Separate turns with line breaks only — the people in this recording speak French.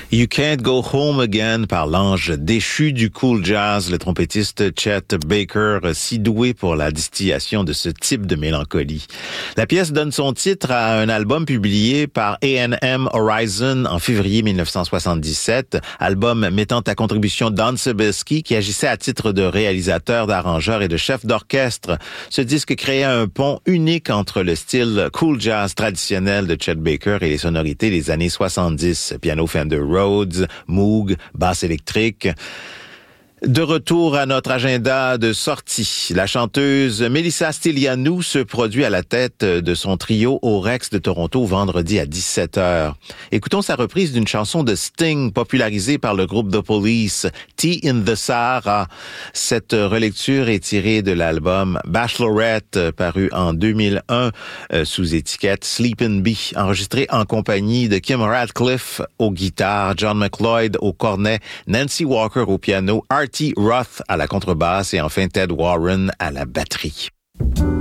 You Can't Go Home Again par l'ange déchu du cool jazz, le trompettiste Chet Baker, si doué pour la distillation de ce type de mélancolie. La pièce donne son titre à un album publié par A&M Horizon en février 1977, album mettant à contribution Don Sebesky qui agissait à titre de réalisateur, d'arrangeur et de chef d'orchestre. Ce disque créait un pont unique entre le style cool jazz traditionnel de Chet Baker et les sonorités des années 70, piano Fender Rhodes, Moog, basse électrique. De retour à notre agenda de sortie, la chanteuse Melissa Stylianou se produit à la tête de son trio au Rex de Toronto vendredi à 17h. Écoutons sa reprise d'une chanson de Sting popularisée par le groupe The Police, Tea in the Sahara. Cette relecture est tirée de l'album Bachelorette, paru en 2001 sous étiquette Sleepin' Bee, enregistré en compagnie de Kim Radcliffe aux guitares, John McLeod au cornet, Nancy Walker au piano, Artie Roth à la contrebasse et enfin Ted Warren à la batterie.